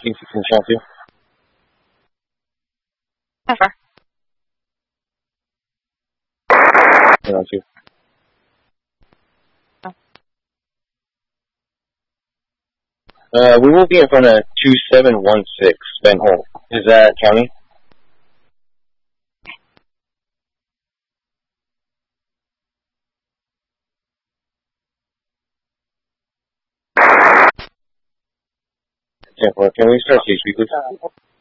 1616 channel 2. Over. Channel 2. We will be in front of 2716 Ben Holt. Is that county? Can we start CHP, please?